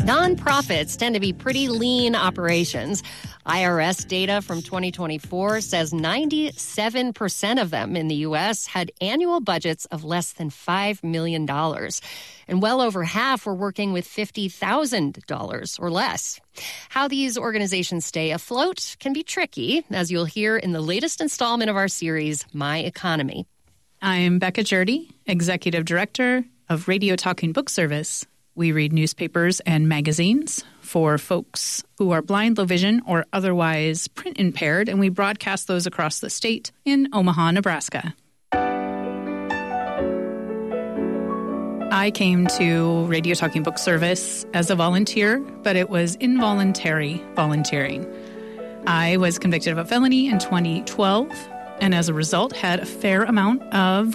Nonprofits tend to be pretty lean operations. IRS data from 2024 says 97% of them in the U.S. had annual budgets of less than $5 million. And well over half were working with $50,000 or less. How these organizations stay afloat can be tricky, as you'll hear in the latest installment of our series, My Economy. I'm Becca Jurdy, Executive Director of Radio Talking Book Service. We read newspapers and magazines for folks who are blind, low vision, or otherwise print impaired, and we broadcast those across the state in Omaha, Nebraska. I came to Radio Talking Book Service as a volunteer, but it was involuntary volunteering. I was convicted of a felony in 2012, and as a result had a fair amount of